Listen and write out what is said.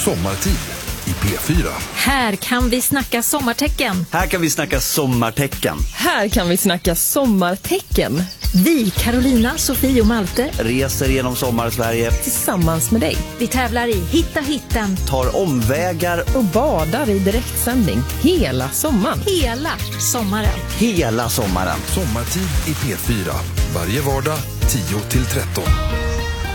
Sommartid i P4. Här kan vi snacka sommartecken. Här kan vi snacka sommartecken. Här kan vi snacka sommartecken. Vi, Carolina, Sofie och Malte, Reser genom sommar-Sverige. Tillsammans med dig. vi tävlar i Hitta hitten Tar omvägar Och badar i direktsändning hela sommaren. hela sommaren. hela sommaren. Sommartid i P4. Varje vardag 10-13.